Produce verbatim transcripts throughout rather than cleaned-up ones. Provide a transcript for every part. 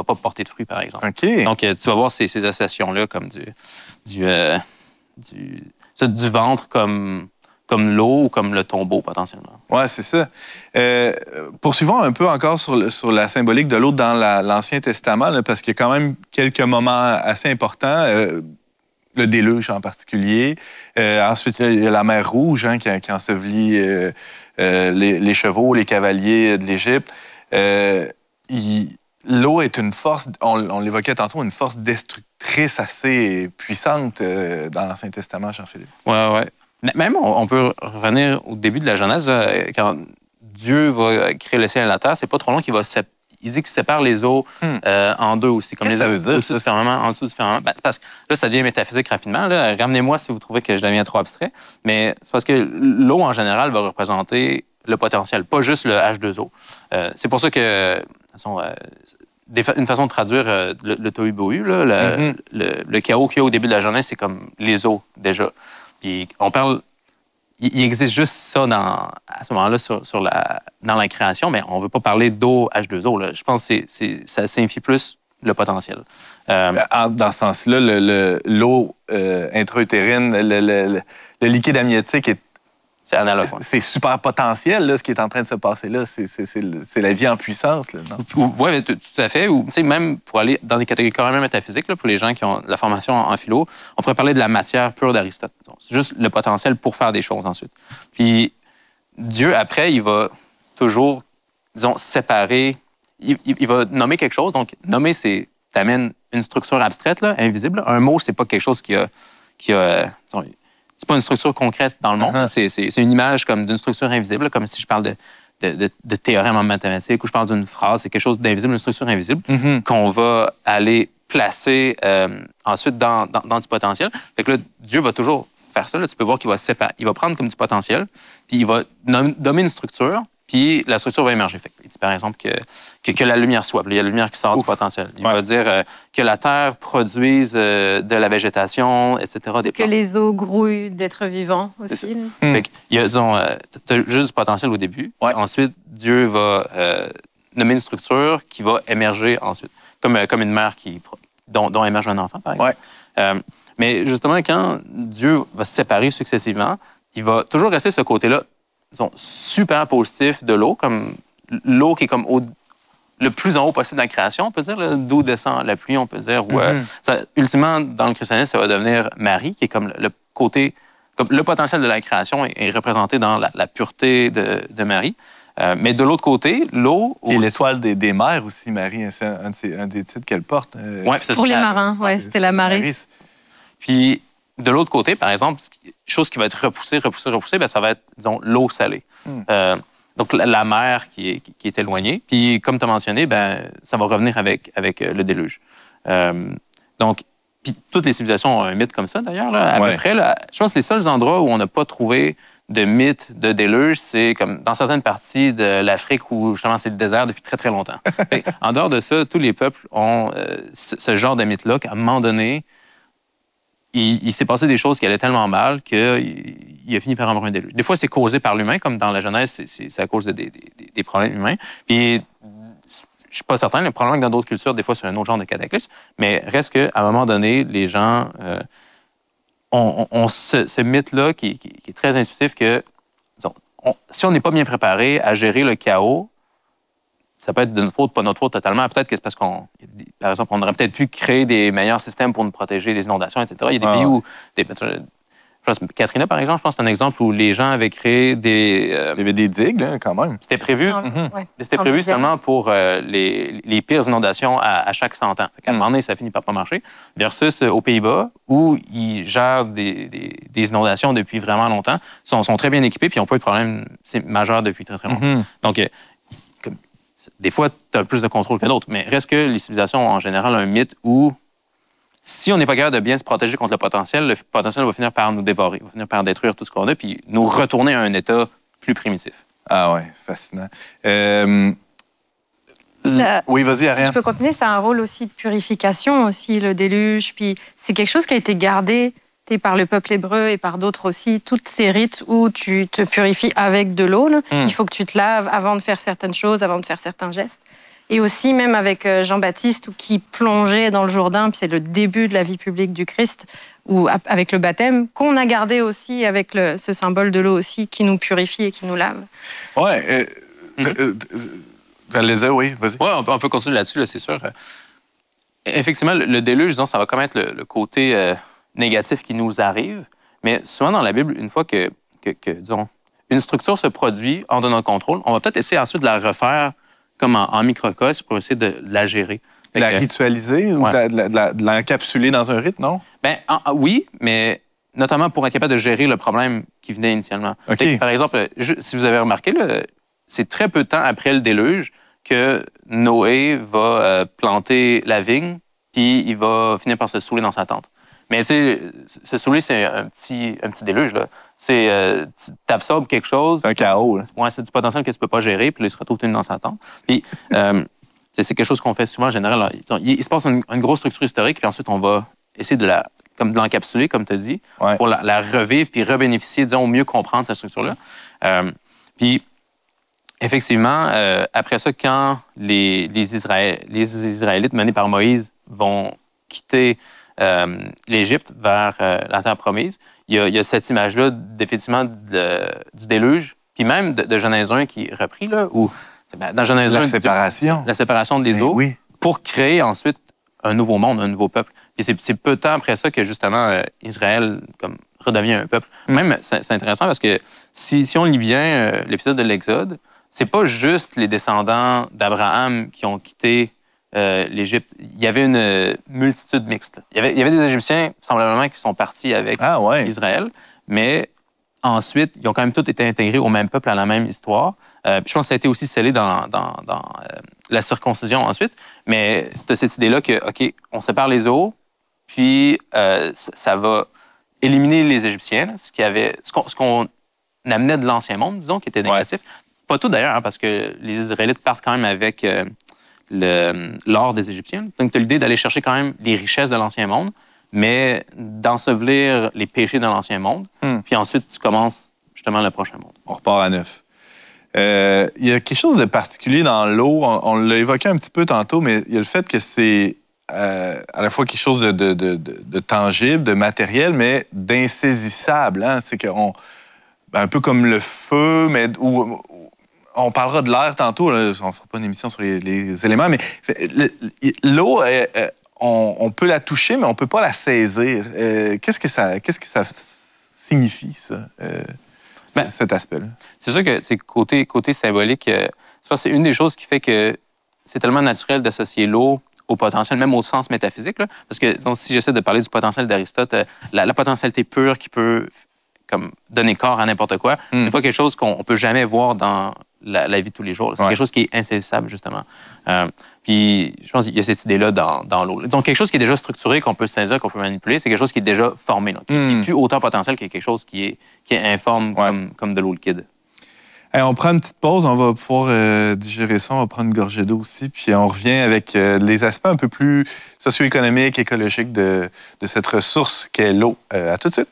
pas porter de fruits, par exemple. Okay. Donc, tu vas voir ces, ces associations-là comme du, du, euh, du, ça, du ventre comme, comme l'eau ou comme le tombeau, potentiellement. Oui, c'est ça. Euh, poursuivons un peu encore sur, le, sur la symbolique de l'eau dans la, l'Ancien Testament, là, parce qu'il y a quand même quelques moments assez importants. Euh, le déluge en particulier. Euh, ensuite, il y a la mer Rouge hein, qui, qui ensevelit euh, euh, les, les chevaux, les cavaliers de l'Égypte. Euh, il, l'eau est une force, on, on l'évoquait tantôt, une force destructrice assez puissante euh, dans l'Ancien Testament, Jean-Philippe. Oui, oui. Même, on peut revenir au début de la Genèse, là, quand Dieu va créer le ciel et la terre, c'est pas trop long qu'il va séparer. Il dit qu'il sépare les eaux hmm. euh, en deux aussi. Comme Qu'est-ce les que ça veut dire? Au-dessus du firmament, en dessous du firmament. Ben, c'est parce que là, ça devient métaphysique rapidement. Là. Ramenez-moi si vous trouvez que je deviens trop abstrait. Mais c'est parce que l'eau, en général, va représenter le potentiel, pas juste le H deux O. Euh, c'est pour ça que, façon, euh, une façon de traduire euh, le, le tohu-bohu, là, le, mm-hmm. le, le chaos qu'il y a au début de la Genèse, c'est comme les eaux, déjà. Puis on parle... Il existe juste ça dans, à ce moment-là sur, sur la, dans la création, mais on ne veut pas parler d'eau H deux O. Là. Je pense que c'est, c'est, ça signifie plus le potentiel. Euh, dans ce sens-là, le, le, l'eau euh, intra-utérine, le, le, le, le liquide amniotique, est, c'est analogue. Ouais. C'est super potentiel, là, ce qui est en train de se passer là. C'est, c'est, c'est, c'est la vie en puissance. Oui, tout, tout à fait. Ou même pour aller dans des catégories quand même métaphysiques, là, pour les gens qui ont la formation en, en philo, on pourrait parler de la matière pure d'Aristote. C'est juste le potentiel pour faire des choses ensuite. Puis Dieu, après, il va toujours, disons, séparer. Il, il, il va nommer quelque chose. Donc, nommer, c'est t'amènes une structure abstraite, là, invisible. Un mot, c'est pas quelque chose qui a... Qui a disons, c'est pas une structure concrète dans le monde. Uh-huh. C'est, c'est, c'est une image comme d'une structure invisible, comme si je parle de, de, de, de théorème en mathématiques ou je parle d'une phrase. C'est quelque chose d'invisible, une structure invisible uh-huh. qu'on va aller placer euh, ensuite dans, dans, dans du potentiel. Fait que là, Dieu va toujours faire ça. Là, tu peux voir qu'il va séparer. Il va prendre comme du potentiel, puis il va nommer une structure, puis la structure va émerger. Fait il dit par exemple que, que, que la lumière soit. Il y a la lumière qui sort Ouf. du potentiel. Il ouais. va dire euh, que la terre produise euh, de la végétation, et cetera. Des que les eaux grouillent d'êtres vivants aussi. Mm. Fait il y a, disons, euh, tu as juste du potentiel au début. Ouais. Ensuite, Dieu va euh, nommer une structure qui va émerger ensuite, comme, euh, comme une mère qui, dont, dont émerge un enfant, par exemple. Ouais. Euh, mais justement, quand Dieu va se séparer successivement, il va toujours rester ce côté-là, disons, super positif de l'eau, comme l'eau qui est comme au, le plus en haut possible dans la création, on peut dire, là, d'où descend la pluie, on peut dire. Mm-hmm. Ou, euh, ça, ultimement, dans le christianisme, ça va devenir Marie, qui est comme le, le côté, comme le potentiel de la création est, est représenté dans la, la pureté de, de Marie. Euh, mais de l'autre côté, l'eau... Et aussi... l'étoile des, des mers aussi, Marie, c'est un, un, un des titres qu'elle porte. Euh... Ouais, Pour les marins, oui, c'était la Maris. Puis, de l'autre côté, par exemple, chose qui va être repoussée, repoussée, repoussée, bien, ça va être, disons, l'eau salée. Mm. Euh, donc, la, la mer qui est, qui est éloignée. Puis, comme tu as mentionné, ben, ça va revenir avec, avec le déluge. Euh, donc, puis toutes les civilisations ont un mythe comme ça, d'ailleurs, là, à ouais. peu près. Là, je pense que les seuls endroits où on n'a pas trouvé de mythe de déluge, c'est comme dans certaines parties de l'Afrique où, justement, c'est le désert depuis très, très longtemps. En dehors de ça, tous les peuples ont euh, ce, ce genre de mythe-là qu'à un moment donné, Il, il s'est passé des choses qui allaient tellement mal qu'il il a fini par avoir un déluge. Des fois, c'est causé par l'humain, comme dans la Genèse, c'est, c'est, c'est à cause de des, des, des problèmes humains. Puis, je suis pas certain, le problème dans d'autres cultures, des fois, c'est un autre genre de cataclysme, mais reste qu'à un moment donné, les gens euh, ont, ont, ont ce, ce mythe-là qui, qui, qui est très intuitif que, disons, on, si on n'est pas bien préparé à gérer le chaos, ça peut être de notre faute, pas notre faute totalement. Peut-être que c'est parce qu'on, par exemple, on aurait peut-être pu créer des meilleurs systèmes pour nous protéger des inondations, et cetera. Il y a des ah. pays où... Des, je pense, Katrina, par exemple, je pense que c'est un exemple où les gens avaient créé des... Euh, Il y avait des digues, là, quand même. C'était prévu, ah, mm-hmm. ouais. c'était prévu seulement pour euh, les, les pires inondations à, à chaque cent ans. Fait qu'à un moment donné, ça finit par pas marcher. Versus euh, aux Pays-Bas, où ils gèrent des, des, des inondations depuis vraiment longtemps, sont, sont très bien équipés, puis ils n'ont pas eu de problème majeur depuis très, très longtemps. Mm-hmm. Donc, euh, comme, des fois, tu as plus de contrôle que d'autres, mais reste que les civilisations ont en général un mythe où si on n'est pas capable de bien se protéger contre le potentiel, le potentiel va finir par nous dévorer, va finir par détruire tout ce qu'on a, puis nous retourner à un état plus primitif. Ah ouais, fascinant. Euh... Ça, oui, vas-y, Ariane. Si je peux continuer, ça a un rôle aussi de purification, aussi, le déluge. Puis c'est quelque chose qui a été gardé par le peuple hébreu et par d'autres aussi. Toutes ces rites où tu te purifies avec de l'eau, là, mm. il faut que tu te laves avant de faire certaines choses, avant de faire certains gestes. Et aussi, même avec Jean-Baptiste, qui plongeait dans le Jourdain, puis c'est le début de la vie publique du Christ, ou avec le baptême, qu'on a gardé aussi avec le, ce symbole de l'eau aussi, qui nous purifie et qui nous lave. Ouais. Euh, mm-hmm. euh, euh, allez dire, oui, vas-y. Oui, on peut, on peut continuer là-dessus, là, c'est sûr. Effectivement, le déluge, disons, ça va comme être le, le côté euh, négatif qui nous arrive. Mais souvent dans la Bible, une fois que, que, que disons, une structure se produit hors de notre contrôle, on va peut-être essayer ensuite de la refaire comme en, en microcosme pour essayer de, de la gérer. De la ritualiser ou ouais. de, de, de l'encapsuler dans un rite, non? Bien, en, oui, mais notamment pour être capable de gérer le problème qui venait initialement. Okay. Que, par exemple, je, si vous avez remarqué, là, c'est très peu de temps après le déluge que Noé va euh, planter la vigne, puis il va finir par se saouler dans sa tente. Mais se saouler, c'est un petit, un petit déluge. Là. C'est, euh, tu t'absorbes quelque chose. C'est un chaos. Ouais, c'est du potentiel que tu ne peux pas gérer, puis là, il se retrouve tout dans sa tente. Puis, euh, c'est quelque chose qu'on fait souvent en général. Là. Il, il se passe une, une grosse structure historique, puis ensuite, on va essayer de la, comme de l'encapsuler, comme tu as dit, ouais. pour la, la revivre, puis rebénéficier, disons, au mieux comprendre cette structure-là. Euh, puis, effectivement, euh, après ça, quand les, les, Israël, les Israélites menés par Moïse vont quitter euh, l'Égypte vers euh, la terre promise, il y a, il y a cette image-là, effectivement, de, du déluge, puis même de, de Genèse un qui est repris, là, où ben, dans Genèse un, la séparation. La séparation des eaux, oui. pour créer ensuite un nouveau monde, un nouveau peuple. Puis c'est, c'est peu de temps après ça que, justement, euh, Israël comme, redevient un peuple. Mm. Même, c'est, c'est intéressant parce que si, si on lit bien euh, l'épisode de l'Exode, c'est pas juste les descendants d'Abraham qui ont quitté euh, l'Égypte. Il y avait une euh, multitude mixte. Il y avait, il y avait des Égyptiens, semblablement, qui sont partis avec ah, ouais. Israël, mais ensuite, ils ont quand même tous été intégrés au même peuple, à la même histoire. Euh, puis je pense que ça a été aussi scellé dans, dans, dans euh, la circoncision ensuite. Mais tu as cette idée-là que, OK, on sépare les eaux, puis euh, ça, ça va éliminer les Égyptiens, ce, qui avait, ce, qu'on, ce qu'on amenait de l'Ancien Monde, disons, qui était négatif. Ouais. Pas tout d'ailleurs, hein, parce que les Israélites partent quand même avec euh, le, l'or des Égyptiens. Donc, tu as l'idée d'aller chercher quand même les richesses de l'Ancien Monde, mais d'ensevelir les péchés de l'Ancien Monde. Hmm. Puis ensuite, tu commences justement le prochain monde. On repart à neuf. Euh, il y a quelque chose de particulier dans l'eau. On, on l'a évoqué un petit peu tantôt, mais il y a le fait que c'est euh, à la fois quelque chose de, de, de, de tangible, de matériel, mais d'insaisissable. Hein? C'est qu'on, ben, un peu comme le feu, mais où, on parlera de l'air tantôt. Là, on ne fera pas une émission sur les, les éléments, mais l'eau, euh, euh, on, on peut la toucher, mais on ne peut pas la saisir. Euh, qu'est-ce que ça, qu'est-ce que ça signifie, ça, euh, ben, cet aspect-là? C'est sûr que c'est côté, côté symbolique, euh, c'est, parce que c'est une des choses qui fait que c'est tellement naturel d'associer l'eau au potentiel, même au sens métaphysique. Là, parce que donc, si j'essaie de parler du potentiel d'Aristote, euh, la, la potentialité pure qui peut comme, donner corps à n'importe quoi, mm. c'est pas quelque chose qu'on ne peut jamais voir dans la, la vie de tous les jours. C'est ouais. quelque chose qui est insaisissable, justement. Euh, puis, je pense qu'il y a cette idée-là dans, dans l'eau. Donc, quelque chose qui est déjà structuré, qu'on peut saisir, qu'on peut manipuler, c'est quelque chose qui est déjà formé, là, qui n'est mm. plus autant potentiel que quelque chose qui est, qui est informe ouais. comme, comme de l'eau liquide. Hey, on prend une petite pause, on va pouvoir euh, digérer ça, on va prendre une gorgée d'eau aussi, puis on revient avec euh, les aspects un peu plus socio-économiques, écologiques de, de cette ressource qu'est l'eau. Euh, à tout de suite.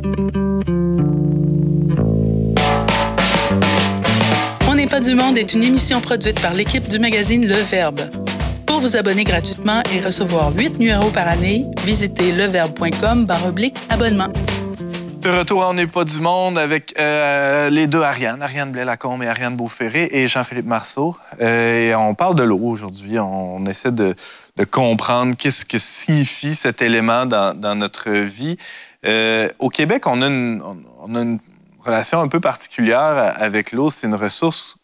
On n'est pas du monde est une émission produite par l'équipe du magazine Le Verbe. Pour vous abonner gratuitement et recevoir huit numéros par année, visitez leverbe point com barre oblique abonnement. De retour à On n'est pas du monde avec euh, les deux Ariane, Ariane Blais-Lacombe et Ariane Beauferré et Jean-Philippe Marceau. Euh, et on parle de l'eau aujourd'hui. On, on essaie de, de comprendre qu'est-ce que signifie cet élément dans, dans notre vie. Euh, au Québec, on a, une, on a une relation un peu particulière avec l'eau. C'est une ressource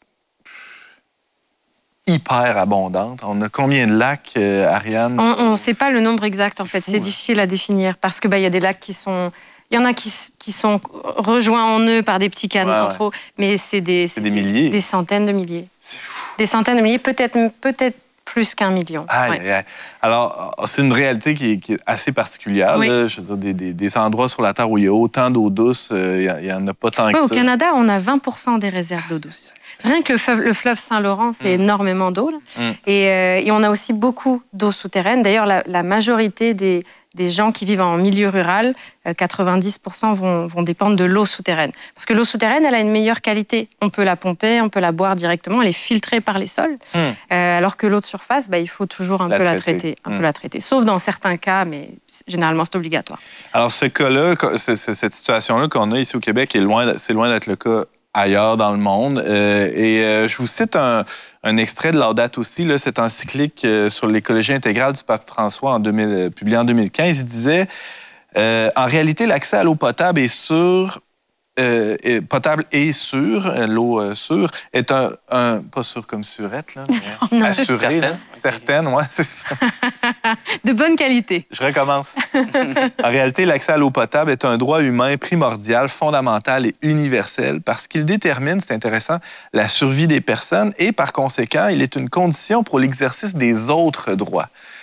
hyper abondante. On a combien de lacs, euh, Ariane? On ne sait pas le nombre exact, en fait. C'est, fou, c'est hein? difficile à définir parce qu'il ben, y a des lacs qui sont... Il y en a qui, qui sont rejoints en eux par des petits canaux, ouais, ouais. trop, mais c'est des, c'est, c'est des, des milliers. Des centaines de milliers. C'est fou. Des centaines de milliers, peut-être, peut-être plus qu'un million. Aïe, ouais. aïe. Alors, c'est une réalité qui est, qui est assez particulière. Oui. Là. Je veux dire, des, des, des endroits sur la Terre où il y a autant d'eau douce, euh, il n'y en a pas tant oui, que au ça. Au Canada, on a vingt pour cent des réserves d'eau douce. Rien que le fleuve, le fleuve Saint-Laurent, c'est mm. énormément d'eau. Là. Mm. Et, euh, et on a aussi beaucoup d'eau souterraine. D'ailleurs, la, la majorité des, des gens qui vivent en milieu rural, euh, quatre-vingt-dix pour cent vont, vont dépendre de l'eau souterraine. Parce que l'eau souterraine, elle a une meilleure qualité. On peut la pomper, on peut la boire directement, elle est filtrée par les sols. Mmh. Euh, alors que l'eau de surface, bah, il faut toujours un la peu traiter. la traiter. Un mmh. peu la traiter. Sauf dans certains cas, mais généralement, c'est obligatoire. Alors, ce cas-là, c'est, c'est, cette situation-là qu'on a ici au Québec, est loin, c'est loin d'être le cas ailleurs dans le monde. Euh, et euh, je vous cite un, un extrait de Laudato Si, là, cette encyclique euh, sur l'écologie intégrale du pape François, en deux mille, euh, publié en deux mille quinze. Il disait euh, « En réalité, l'accès à l'eau potable est sûr, euh, est potable et sûre, euh, l'eau euh, sûre, est un, un... Pas sûre comme surette, là, mais non, assurée. Certaine, là, certaine, ouais, c'est ça. De bonne qualité. Je recommence. En réalité, l'accès à l'eau potable est un droit humain primordial, fondamental et universel parce qu'il détermine, c'est intéressant, la survie des personnes et par conséquent, il est une condition pour l'exercice des autres droits.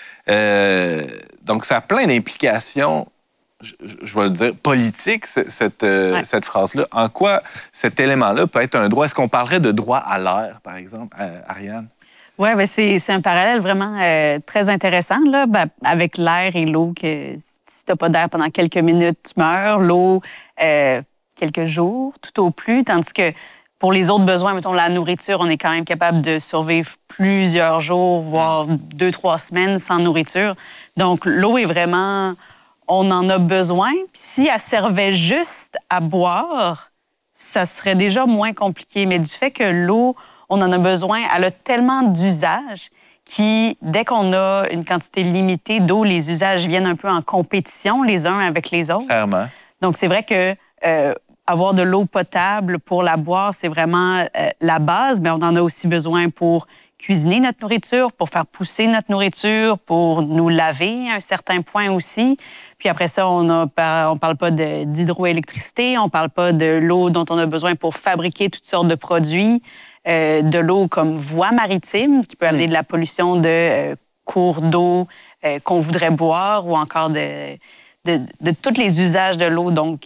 Euh, donc, ça a plein d'implications, je, je vais le dire, politiques, cette, euh, ouais. cette phrase-là. En quoi cet élément-là peut être un droit? Est-ce qu'on parlerait de droit à l'air, par exemple, euh, Ariane? Oui, ben c'est, c'est un parallèle vraiment euh, très intéressant là, ben, avec l'air et l'eau. Que si tu n'as pas d'air pendant quelques minutes, tu meurs. L'eau, euh, quelques jours, tout au plus. Tandis que pour les autres besoins, mettons la nourriture, on est quand même capable de survivre plusieurs jours, voire deux, trois semaines sans nourriture. Donc, l'eau est vraiment... On en a besoin. Puis si elle servait juste à boire, ça serait déjà moins compliqué. Mais du fait que l'eau... on en a besoin. Elle a tellement d'usages qui, dès qu'on a une quantité limitée d'eau, les usages viennent un peu en compétition les uns avec les autres. Clairement. Donc, c'est vrai que euh, avoir de l'eau potable pour la boire, c'est vraiment euh, la base, mais on en a aussi besoin pour cuisiner notre nourriture, pour faire pousser notre nourriture, pour nous laver à un certain point aussi. Puis après ça, on ne on parle pas de, d'hydroélectricité, on parle pas de l'eau dont on a besoin pour fabriquer toutes sortes de produits, euh, de l'eau comme voie maritime, qui peut amener de la pollution de euh, cours d'eau euh, qu'on voudrait boire, ou encore de, de, de tous les usages de l'eau. Donc,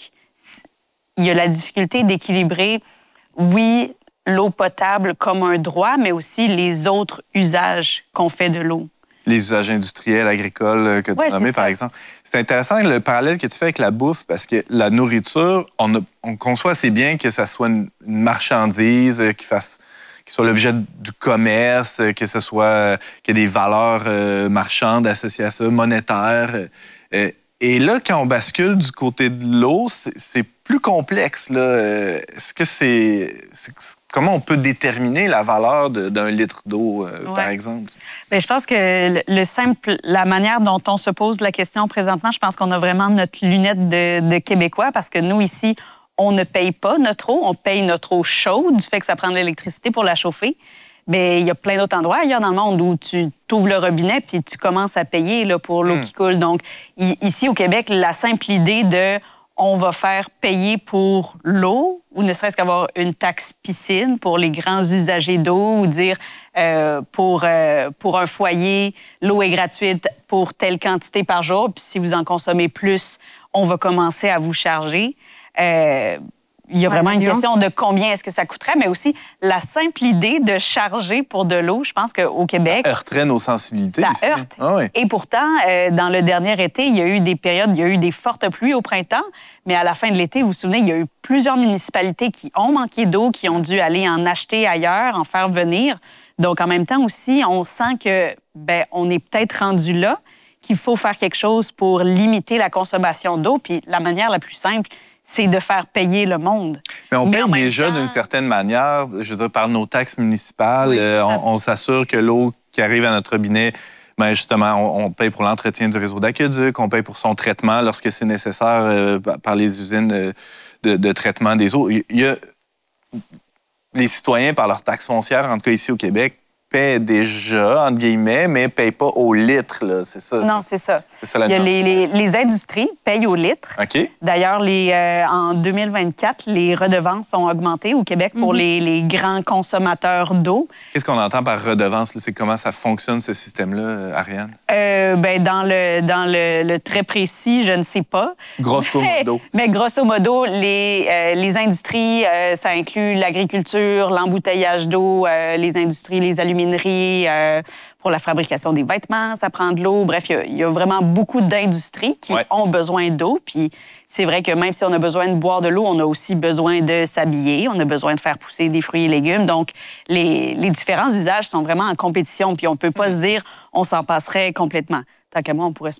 il y a la difficulté d'équilibrer, oui, l'eau potable comme un droit, mais aussi les autres usages qu'on fait de l'eau. Les usages industriels, agricoles que tu ouais, nommais, par exemple. C'est intéressant le parallèle que tu fais avec la bouffe, parce que la nourriture, on, a, on conçoit assez bien que ça soit une, une marchandise qui fasse, qui soit l'objet du commerce, que ce soit qu'il y ait des valeurs euh, marchandes associées à ça, monétaires. Euh, et là, quand on bascule du côté de l'eau, c'est, c'est plus complexe. Là. Est-ce que c'est, c'est comment on peut déterminer la valeur de, d'un litre d'eau, euh, ouais. par exemple? Bien, je pense que le, le simple, la manière dont on se pose la question présentement, je pense qu'on a vraiment notre lunette de, de Québécois, parce que nous, ici, on ne paye pas notre eau, on paye notre eau chaude, du fait que ça prend de l'électricité pour la chauffer. Mais il y a plein d'autres endroits ailleurs dans le monde où tu ouvres le robinet puis tu commences à payer là, pour l'eau mmh. qui coule. Donc, i- ici, au Québec, la simple idée de on va faire payer pour l'eau, ou ne serait-ce qu'avoir une taxe piscine pour les grands usagers d'eau, ou dire euh, pour, euh, pour un foyer, l'eau est gratuite pour telle quantité par jour, puis si vous en consommez plus, on va commencer à vous charger. Euh, Il y a vraiment une question de combien est-ce que ça coûterait, mais aussi la simple idée de charger pour de l'eau. Je pense qu'au Québec... Ça heurterait nos sensibilités. Ça ici. heurte. Ah oui. Et pourtant, euh, dans le dernier été, il y a eu des périodes, il y a eu des fortes pluies au printemps, mais à la fin de l'été, vous vous souvenez, il y a eu plusieurs municipalités qui ont manqué d'eau, qui ont dû aller en acheter ailleurs, en faire venir. Donc, en même temps aussi, on sent que ben, on est peut-être rendu là, qu'il faut faire quelque chose pour limiter la consommation d'eau. Puis la manière la plus simple, c'est de faire payer le monde. Mais on paye Mais déjà temps... d'une certaine manière, je veux dire, par nos taxes municipales. Oui, euh, on, on s'assure que l'eau qui arrive à notre robinet, bien, justement, on, on paye pour l'entretien du réseau d'aqueduc, on paye pour son traitement lorsque c'est nécessaire euh, par les usines de, de, de traitement des eaux. Il y a les citoyens, par leurs taxes foncières, en tout cas ici au Québec, paient déjà, entre guillemets, mais ne payent pas au litre. Là. C'est ça. Non, c'est ça. C'est ça la Il y a les, les, les industries payent au litre. OK. D'ailleurs, les, euh, en deux mille vingt-quatre, les redevances ont augmenté au Québec pour mm-hmm. les, les grands consommateurs d'eau. Qu'est-ce qu'on entend par redevance? Là? C'est comment ça fonctionne, ce système-là, Ariane? Euh, ben, dans le, dans le, le très précis, je ne sais pas. Grosso modo. Mais, mais grosso modo, les, euh, les industries, euh, ça inclut l'agriculture, l'embouteillage d'eau, euh, les industries, les aluminiums, mineries euh, pour la fabrication des vêtements, ça prend de l'eau. Bref, il y a, il y a vraiment beaucoup d'industries qui ouais. ont besoin d'eau. Puis c'est vrai que même si on a besoin de boire de l'eau, on a aussi besoin de s'habiller, on a besoin de faire pousser des fruits et légumes. Donc, les, les différents usages sont vraiment en compétition. Puis on ne peut pas se dire on s'en passerait complètement. Tant qu'à moi, on pourrait se